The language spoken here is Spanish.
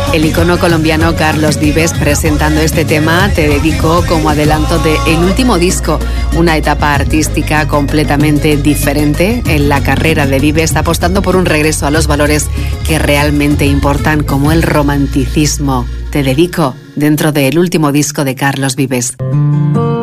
El icono colombiano Carlos Vives presentando este tema, Te dedico, como adelanto del último disco, una etapa artística completamente diferente en la carrera de Vives, apostando por un regreso a los valores que realmente importan, como el romanticismo. Te dedico, dentro del último disco de Carlos Vives.